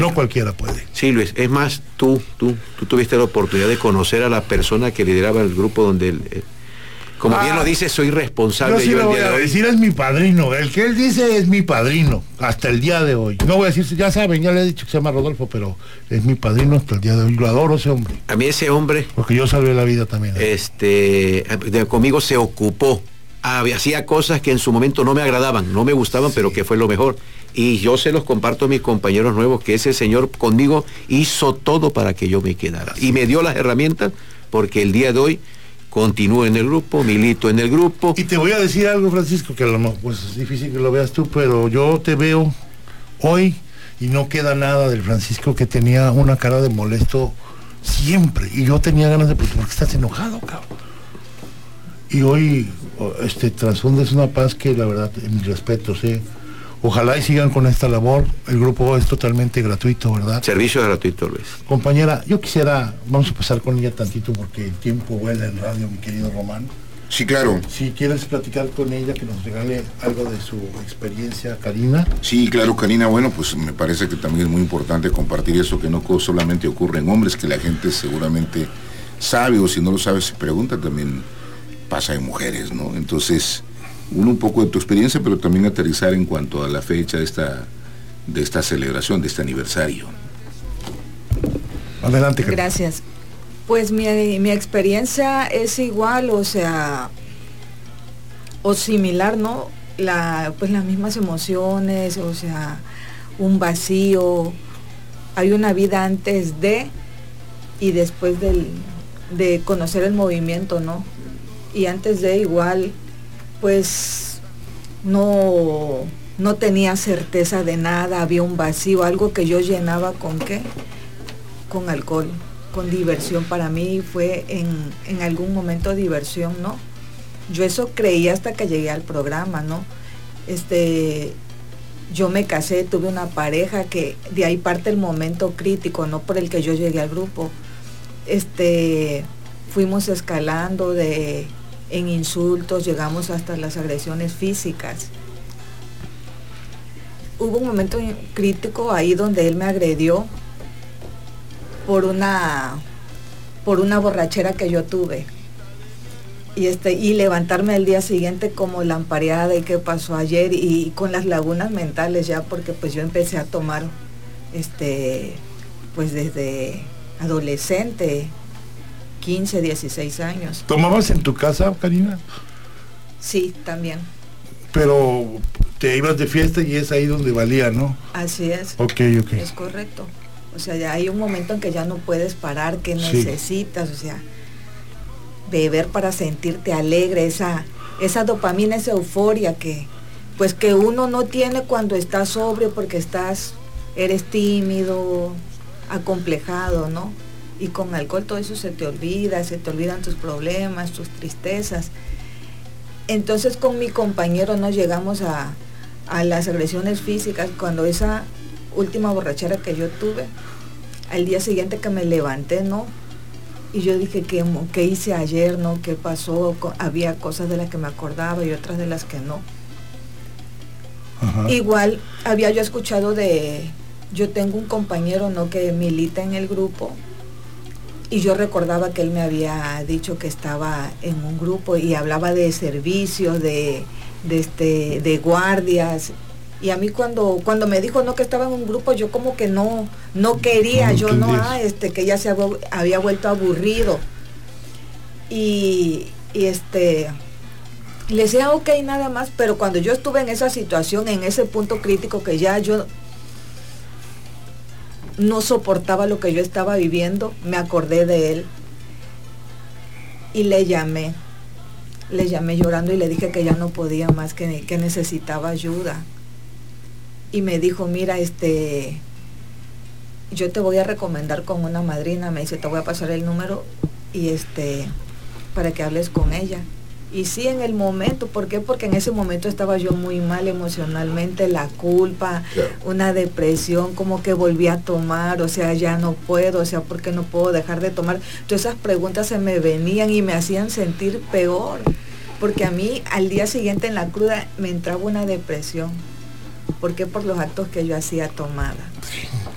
No cualquiera puede. Sí, Luis, es más, tú tuviste la oportunidad de conocer a la persona que lideraba el grupo donde él, como bien lo dice, soy responsable. Yo sí lo voy a decir, es mi padrino. El que él dice es mi padrino, hasta el día de hoy. No voy a decir, ya saben, ya le he dicho que se llama Rodolfo, pero es mi padrino hasta el día de hoy. Lo adoro ese hombre. A mí ese hombre... Porque yo salvé la vida también. Conmigo se ocupó. Hacía cosas que en su momento no me agradaban, no me gustaban, sí, pero que fue lo mejor. Y yo se los comparto a mis compañeros nuevos, que ese señor conmigo hizo todo para que yo me quedara. Y me dio las herramientas, porque el día de hoy continúo en el grupo, milito en el grupo. Y te voy a decir algo, Francisco, que pues es difícil que lo veas tú, pero yo te veo hoy y no queda nada del Francisco que tenía una cara de molesto siempre. Y yo tenía ganas de... ¿Por qué estás enojado, cabrón? Y hoy transfundes una paz que la verdad, en mis respetos, ojalá y sigan con esta labor. El grupo es totalmente gratuito, ¿verdad? Servicio gratuito, Luis. Compañera, yo quisiera, vamos a pasar con ella tantito porque el tiempo vuela en radio, mi querido Román. Sí, claro. Si quieres platicar con ella, que nos regale algo de su experiencia, Karina. Sí, claro, Karina. Bueno, pues me parece que también es muy importante compartir eso, que no solamente ocurre en hombres, que la gente seguramente sabe, o si no lo sabe se pregunta, también pasa en mujeres, ¿no? Entonces, un poco de tu experiencia, pero también aterrizar en cuanto a la fecha de esta celebración, de este aniversario. Adelante, Karina. Gracias. Pues mi experiencia es igual, o sea, o similar, ¿no? Pues las mismas emociones, o sea, un vacío. Hay una vida antes de y después de conocer el movimiento, ¿no? Y antes de igual, pues no tenía certeza de nada, había un vacío, algo que yo llenaba ¿con qué? Con alcohol, con diversión. Para mí fue en algún momento diversión, ¿no? Yo eso creía hasta que llegué al programa, ¿no? Yo me casé, tuve una pareja que de ahí parte el momento crítico, ¿no? Por el que yo llegué al grupo. Fuimos escalando en insultos, llegamos hasta las agresiones físicas. Hubo un momento crítico ahí donde él me agredió por una borrachera que yo tuve. Y levantarme el día siguiente como lampareada y qué pasó ayer y con las lagunas mentales ya, porque pues yo empecé a tomar pues desde adolescente, 15, 16 años. ¿Tomabas en tu casa, Karina? Sí, también. Pero te ibas de fiesta y es ahí donde valía, ¿no? Así es. Ok. Es correcto. O sea, ya hay un momento en que ya no puedes parar, que necesitas, o sea, beber para sentirte alegre, esa dopamina, esa euforia que uno no tiene cuando estás sobrio porque eres tímido, acomplejado, ¿no? Y con alcohol todo eso se te olvidan tus problemas, tus tristezas. Entonces con mi compañero nos llegamos a las agresiones físicas cuando esa última borrachera que yo tuve, al día siguiente que me levanté, ¿no? Y yo dije, ¿qué hice ayer, no? ¿Qué pasó? Había cosas de las que me acordaba y otras de las que no. Ajá. Igual había yo escuchado yo tengo un compañero, ¿no? Que milita en el grupo y yo recordaba que él me había dicho que estaba en un grupo y hablaba de servicios, de guardias. Y a mí cuando me dijo no que estaba en un grupo, yo como que no quería, que ya se había vuelto aburrido. Y le decía ok nada más, pero cuando yo estuve en esa situación, en ese punto crítico que ya yo no soportaba lo que yo estaba viviendo, me acordé de él y le llamé llorando y le dije que ya no podía más, que necesitaba ayuda. Y me dijo, mira, yo te voy a recomendar con una madrina, me dice, te voy a pasar el número y para que hables con ella. Y sí, en el momento, ¿por qué? Porque en ese momento estaba yo muy mal emocionalmente, la culpa, una depresión, como que volví a tomar, o sea, ya no puedo, o sea, ¿por qué no puedo dejar de tomar? Todas esas preguntas se me venían y me hacían sentir peor, porque a mí al día siguiente en la cruda me entraba una depresión. ¿Por qué? Por los actos que yo hacía tomada.